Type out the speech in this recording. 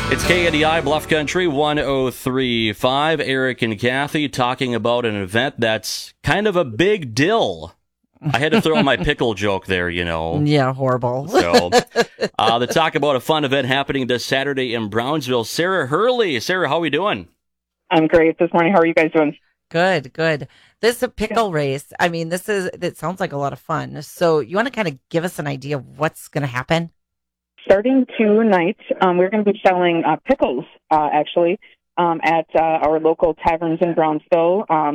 It's KNDI Bluff Country 103.5. Eric and Kathy talking about an event that's kind of a big deal. I had to throw my pickle joke there, you know. Yeah, horrible. So, to talk about a fun event happening this Saturday in Brownsville, Sarah Hurley. Sarah, how are we doing? I'm great this morning. How are you guys doing? Good. This is a pickle race. I mean, it sounds like a lot of fun. So you want to kind of give us an idea of what's going to happen? Starting tonight, we're going to be selling pickles, actually, at our local taverns in Brownsville.